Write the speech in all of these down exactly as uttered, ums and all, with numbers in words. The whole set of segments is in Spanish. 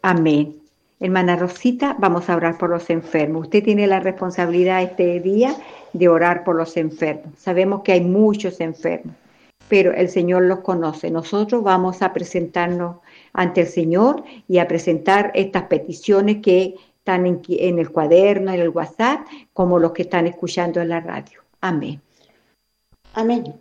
Amén. Hermana Rosita, vamos a orar por los enfermos. Usted tiene la responsabilidad este día de orar por los enfermos. Sabemos que hay muchos enfermos, pero el Señor los conoce. Nosotros vamos a presentarnos ante el Señor y a presentar estas peticiones que están en, en el cuaderno, en el WhatsApp, como los que están escuchando en la radio. Amén. Amén.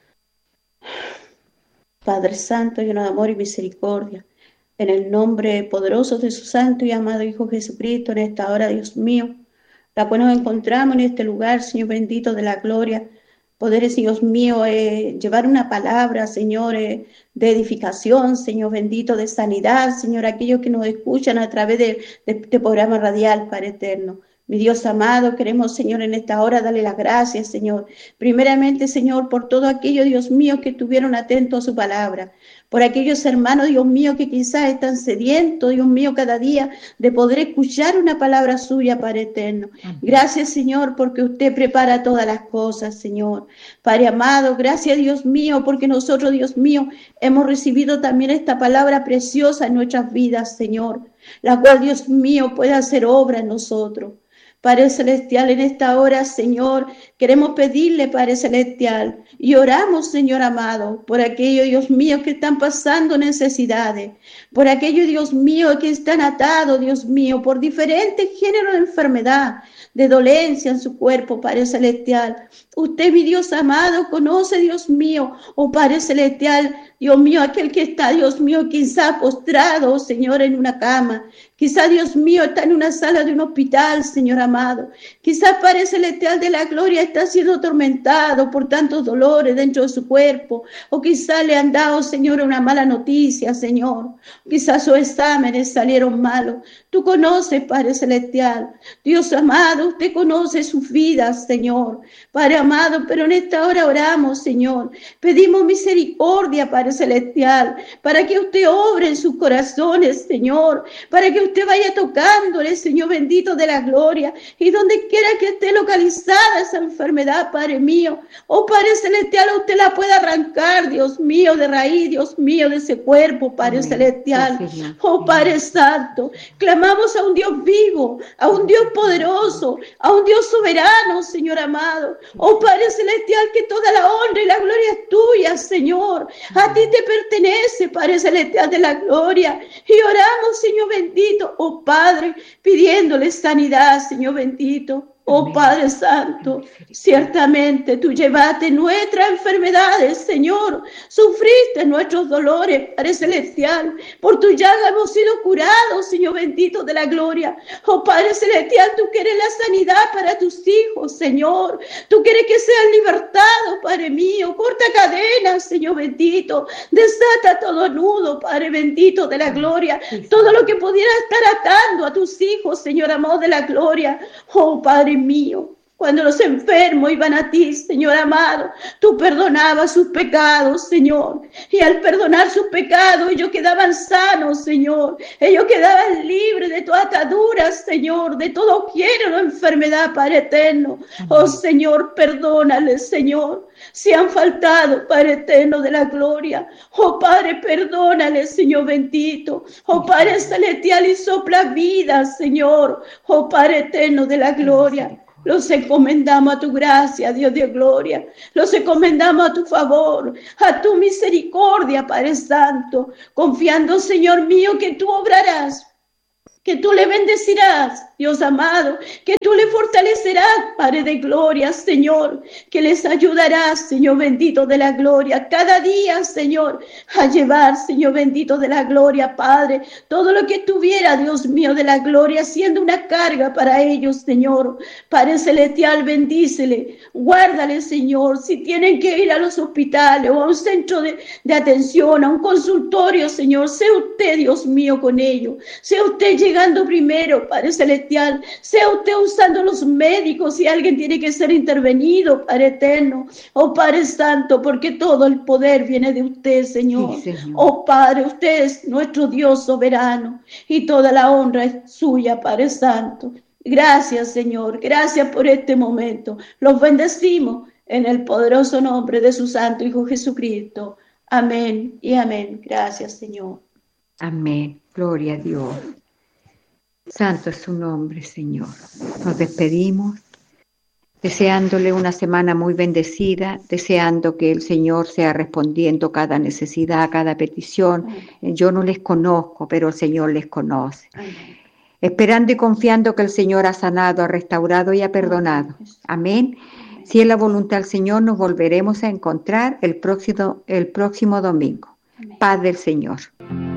Padre Santo, lleno de amor y misericordia, en el nombre poderoso de su santo y amado Hijo Jesucristo, en esta hora, Dios mío, la cual nos encontramos en este lugar, Señor bendito de la gloria, poder, Dios mío, eh, llevar una palabra, Señor, eh, de edificación, Señor bendito, de sanidad, Señor, aquellos que nos escuchan a través de, de este programa radial, Padre eterno. Mi Dios amado, queremos, Señor, en esta hora darle las gracias, Señor. Primeramente, Señor, por todo aquello, Dios mío, que estuvieron atentos a su palabra. Por aquellos hermanos, Dios mío, que quizás están sedientos, Dios mío, cada día de poder escuchar una palabra suya, Padre eterno. Gracias, Señor, porque usted prepara todas las cosas, Señor. Padre amado, gracias, Dios mío, porque nosotros, Dios mío, hemos recibido también esta palabra preciosa en nuestras vidas, Señor, la cual, Dios mío, puede hacer obra en nosotros. Padre Celestial, en esta hora, Señor, queremos pedirle, Padre Celestial, y oramos, Señor amado, por aquellos, Dios mío, que están pasando necesidades, por aquellos, Dios mío, que están atados, Dios mío, por diferentes géneros de enfermedad, de dolencia en su cuerpo, Padre Celestial. Usted, mi Dios amado, conoce, Dios mío, oh Padre Celestial, Dios mío, aquel que está, Dios mío, quizá postrado, oh Señor, en una cama. Quizá, Dios mío, está en una sala de un hospital, Señor amado. Quizá Padre Celestial de la gloria está siendo atormentado por tantos dolores dentro de su cuerpo. O quizá le han dado, Señor, una mala noticia, Señor. Quizá sus exámenes salieron malos. Tú conoces, Padre Celestial. Dios amado, usted conoce sus vidas, Señor. Padre amado, pero en esta hora oramos, Señor. Pedimos misericordia, Padre Celestial, para que usted obre en sus corazones, Señor. Para que usted vaya tocándole, Señor bendito de la gloria. Y donde quiera que esté localizada esa enfermedad, Padre mío. Oh, Padre Celestial, usted la puede arrancar, Dios mío, de raíz, Dios mío, de ese cuerpo, Padre Amén. Celestial. Sí, oh, Padre Santo, clamamos a un Dios vivo, a un Dios poderoso, a un Dios soberano, Señor amado. Oh, Padre Celestial, que toda la honra y la gloria es tuya, Señor. A ti te pertenece, Padre Celestial de la gloria. Y oramos, Señor bendito, oh Padre, pidiéndole sanidad, Señor bendito. Oh Padre Santo, ciertamente tú llevaste nuestras enfermedades, Señor. Sufriste nuestros dolores, Padre Celestial. Por tu llaga hemos sido curados, Señor bendito de la gloria. Oh Padre Celestial, tú quieres la sanidad para tus hijos, Señor. Tú quieres que sean libertados, Padre mío. Corta cadenas, Señor bendito. Desata todo nudo, Padre bendito de la gloria. Todo lo que pudiera estar atando a tus hijos, Señor amado de la gloria. Oh Padre mío, cuando los enfermos iban a ti, Señor amado, tú perdonabas sus pecados, Señor. Y al perdonar sus pecados, ellos quedaban sanos, Señor. Ellos quedaban libres de toda atadura, Señor, de todo género de enfermedad, Padre eterno. Oh, Señor, perdónales, Señor. Si han faltado, Padre eterno de la gloria. Oh, Padre, perdónales, Señor bendito. Oh, Padre celestial, y sopla vida, Señor. Oh, Padre eterno de la gloria. Los encomendamos a tu gracia, Dios de gloria. Los encomendamos a tu favor, a tu misericordia, Padre Santo. Confiando, Señor mío, que tú obrarás, que tú le bendecirás, Dios amado, que tú le fortalecerás, Padre de gloria, Señor, que les ayudarás, Señor bendito de la gloria, cada día, Señor, a llevar, Señor bendito de la gloria, Padre, todo lo que tuviera, Dios mío, de la gloria, siendo una carga para ellos, Señor. Padre celestial, bendícele, guárdale, Señor, si tienen que ir a los hospitales o a un centro de, de atención, a un consultorio, Señor, sea usted, Dios mío, con ellos, sea usted llegando primero, Padre celestial, sea usted usando los médicos si alguien tiene que ser intervenido, Padre eterno, oh Padre santo, porque todo el poder viene de usted, Señor. Sí, Señor. Oh Padre, usted es nuestro Dios soberano y toda la honra es suya, Padre santo. Gracias, Señor, gracias por este momento. Los bendecimos en el poderoso nombre de su santo Hijo Jesucristo. Amén y amén. Gracias, Señor. Amén. Gloria a Dios. Santo es su nombre, Señor. Nos despedimos, deseándole una semana muy bendecida, deseando que el Señor sea respondiendo cada necesidad, cada petición. Amén. Yo no les conozco, pero el Señor les conoce. Amén. Esperando y confiando que el Señor ha sanado, ha restaurado y ha perdonado. Amén. Amén. Si es la voluntad del Señor, nos volveremos a encontrar el próximo, el próximo domingo. Amén. Paz del Señor.